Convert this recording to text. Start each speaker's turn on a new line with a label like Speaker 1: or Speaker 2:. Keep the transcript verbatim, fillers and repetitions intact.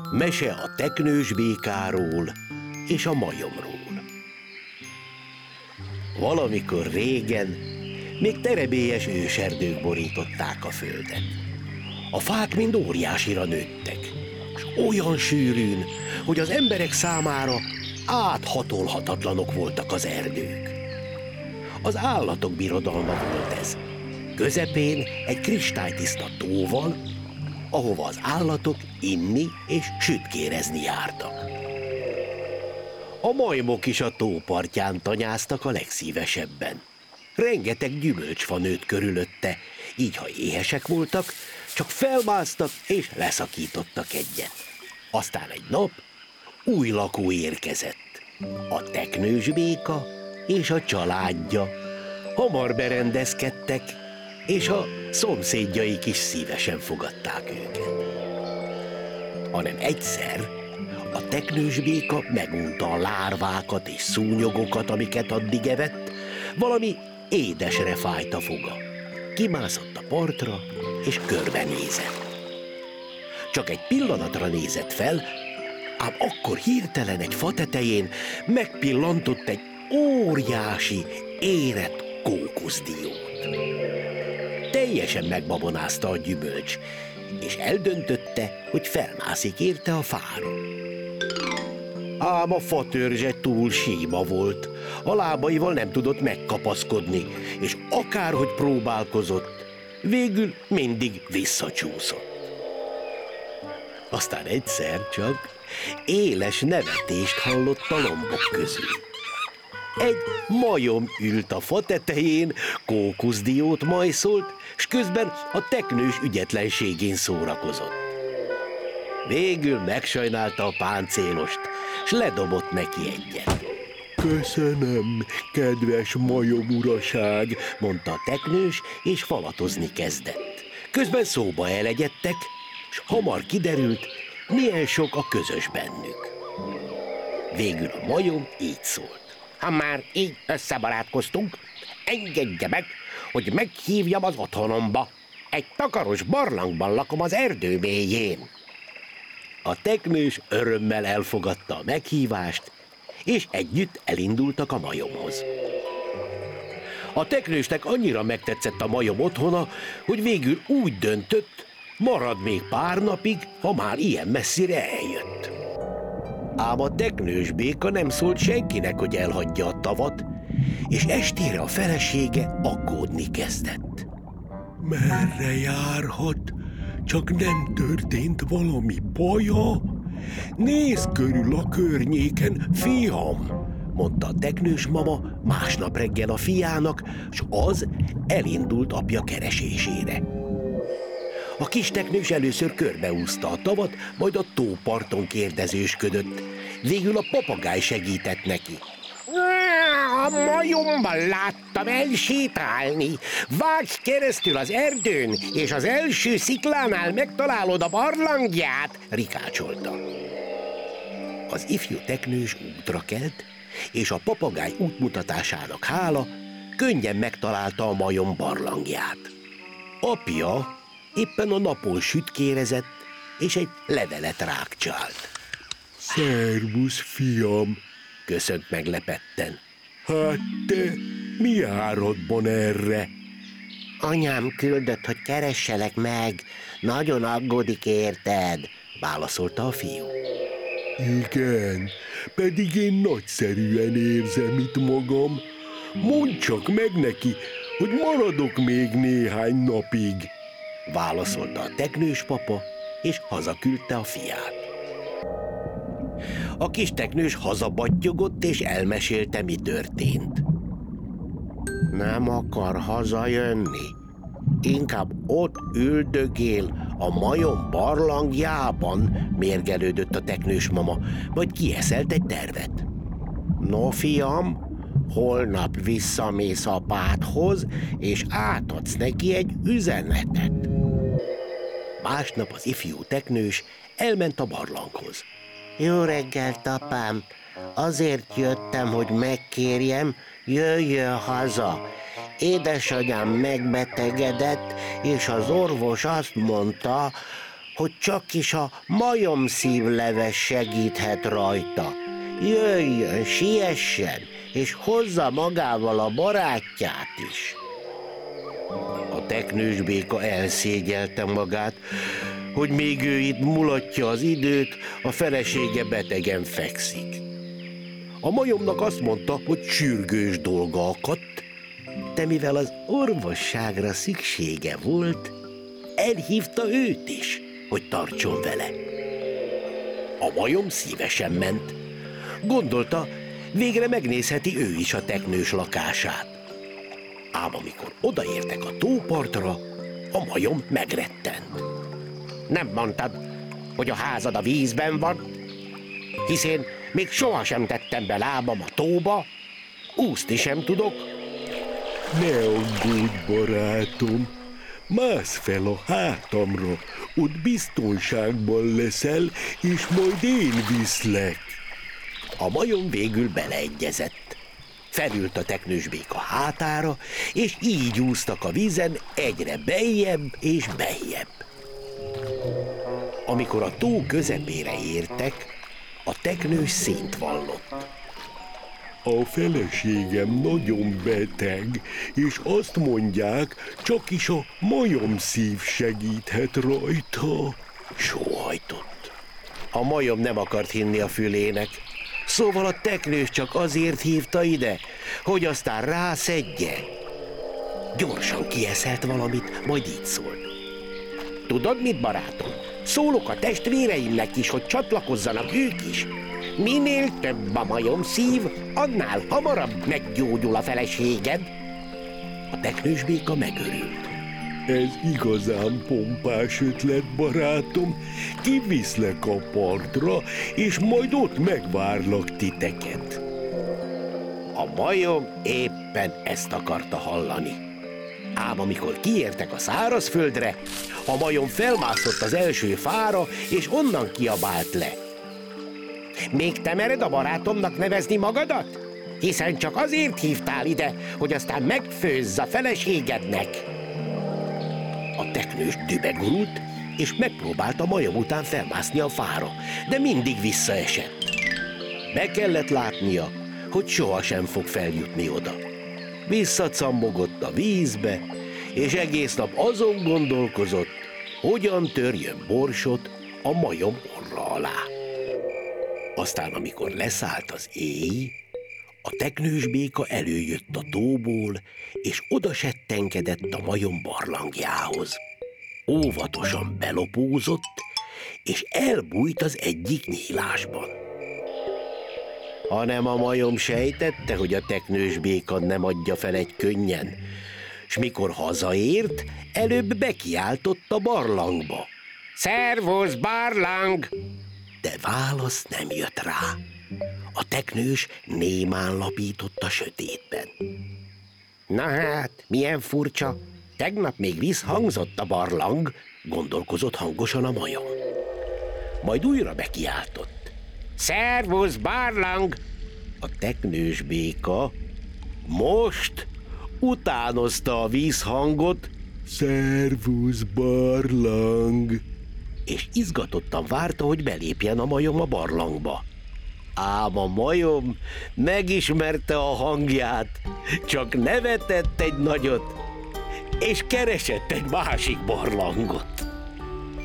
Speaker 1: Mese a teknős békáról és a majomról. Valamikor régen még terebélyes őserdők borították a földet. A fák mind óriásira nőttek, és olyan sűrűn, hogy az emberek számára áthatolhatatlanok voltak az erdők. Az állatok birodalma volt ez. Közepén egy kristálytiszta tóval, ahova az állatok inni és sütkérezni jártak. A majmok is a tó partján tanyáztak a legszívesebben. Rengeteg gyümölcsfa nőtt körülötte, így ha éhesek voltak, csak felmásztak és leszakítottak egyet. Aztán egy nap új lakó érkezett. A teknős béka és a családja. Hamar berendezkedtek, és a szomszédjaik is szívesen fogadták őket. Hanem egyszer a teknős béka megunta a lárvákat és szúnyogokat, amiket addig evett, valami édesre fájt a foga. Kimászott a partra, és körbenézett. Csak egy pillanatra nézett fel, ám akkor hirtelen egy fa tetején megpillantott egy óriási, érett kókuszdiót. Teljesen megbabonázta a gyümölcs, és eldöntötte, hogy felmászik érte a fára. Ám a fatörzse túl síma volt, a lábaival nem tudott megkapaszkodni, és akárhogy próbálkozott, végül mindig visszacsúszott. Aztán egyszer csak éles nevetést hallott a lombok közül. Egy majom ült a fa tetején, kókuszdiót majszolt, s közben a teknős ügyetlenségén szórakozott. Végül megsajnálta a páncélost, s ledobott neki egyet. Köszönöm, kedves majom uraság, mondta a teknős, és falatozni kezdett. Közben szóba elegyedtek, s hamar kiderült, milyen sok a közös bennük. Végül a majom így szólt. Ha már így összebarátkoztunk, engedje meg, hogy meghívjam az otthonomba. Egy takaros barlangban lakom az erdő mélyén. A teknős örömmel elfogadta a meghívást, és együtt elindultak a majomhoz. A teknősnek annyira megtetszett a majom otthona, hogy végül úgy döntött, marad még pár napig, ha már ilyen messzire eljött. Ám a teknős béka nem szólt senkinek, hogy elhagyja a tavat, és estére a felesége aggódni kezdett. Merre járhat? Csak nem történt valami baja? Nézz körül a környéken, fiam! Mondta a teknős mama másnap reggel a fiának, s az elindult apja keresésére. A kis teknős először körbeúszta a tavat, majd a tóparton kérdezősködött. Végül a papagáj segített neki. A majomban láttam elsétálni. Vágj keresztül az erdőn, és az első sziklánál megtalálod a barlangját, rikácsolta. Az ifjú teknős útra kelt, és a papagáj útmutatásának hála könnyen megtalálta a majom barlangját. Apja éppen a napon sütkérezett, és egy levelet rákcsált. Szervusz, fiam! Köszönt meglepetten. Hát te mi áradban erre? Anyám küldött, hogy keresselek meg. Nagyon aggódik érted, válaszolta a fiú. Igen, pedig én nagyszerűen érzem itt magam. Mondd csak meg neki, hogy maradok még néhány napig, válaszolta a teknős papa, és hazaküldte a fiát. A kis teknős hazabattyogott, és elmesélte, mi történt. Nem akar hazajönni, inkább ott üldögél a majom barlangjában, mérgelődött a teknős mama, majd kieszelt egy tervet. No, fiam, holnap visszamész apádhoz, és átadsz neki egy üzenetet. Másnap az ifjú teknős elment a barlanghoz. Jó reggelt, apám! Azért jöttem, hogy megkérjem, jöjjön haza. Édesanyám megbetegedett, és az orvos azt mondta, hogy csak is a majomszívleves segíthet rajta. Jöjjön, siessen, és hozza magával a barátját is. A teknős béka elszégyelte magát, hogy még ő itt mulatja az időt, a felesége betegen fekszik. A majomnak azt mondta, hogy sürgős dolga akadt, de mivel az orvosságra szüksége volt, elhívta őt is, hogy tartson vele. A majom szívesen ment. Gondolta, végre megnézheti ő is a teknős lakását. Ám amikor odaértek a tópartra, a majom megrettent. Nem mondtad, hogy a házad a vízben van? Hisz én még sohasem tettem be lábam a tóba, úszni sem tudok.
Speaker 2: Ne aggódj, barátom, mász fel a hátamra, ott biztonságban leszel, és majd én viszlek.
Speaker 1: A majom végül beleegyezett. Felült a teknős béka hátára, és így úsztak a vízen egyre beljebb és beljebb. Amikor a tó közepére értek, a teknős szént vallott.
Speaker 2: A feleségem nagyon beteg, és azt mondják, csak is a majomszív segíthet rajta.
Speaker 1: Sóhajtott. A majom nem akart hinni a fülének, szóval a teknős csak azért hívta ide, hogy aztán rászedje. Gyorsan kieszelt valamit, majd így szólt. Tudod mit, barátom? Szólok a testvéreimnek is, hogy csatlakozzanak ők is. Minél több a majomszív, annál hamarabb meggyógyul a feleséged. A teknős béka megörült.
Speaker 2: Ez igazán pompás ötlet, barátom. Kiviszlek a partra, és majd ott megvárlak titeket.
Speaker 1: A majom éppen ezt akarta hallani. Ám amikor kiértek a szárazföldre, a majom felmászott az első fára, és onnan kiabált le. Még te mered a barátomnak nevezni magadat? Hiszen csak azért hívtál ide, hogy aztán megfőzz a feleségednek. A teknős dübegurult, és megpróbált a majom után felmászni a fára, de mindig visszaesett. Be kellett látnia, hogy sohasem fog feljutni oda. Visszacammogott a vízbe, és egész nap azon gondolkozott, hogyan törjön borsot a majom orra alá. Aztán, amikor leszállt az éj, a teknős béka előjött a tóból, és oda settenkedett a majom barlangjához. Óvatosan belopózott, és elbújt az egyik nyílásban. Hanem a majom sejtette, hogy a teknős béka nem adja fel egy könnyen, s mikor hazaért, előbb bekiáltott a barlangba. Szervusz, barlang! De válasz nem jött rá. A teknős némán lapított a sötétben. Na hát, milyen furcsa, tegnap még visszhangzott a barlang, gondolkozott hangosan a majom. Majd újra bekiáltott. Szervusz, barlang! A teknős béka most utánozta a vízhangot.
Speaker 2: Szervusz, barlang!
Speaker 1: És izgatottan várta, hogy belépjen a majom a barlangba. Ám a majom megismerte a hangját, csak nevetett egy nagyot, és keresett egy másik barlangot.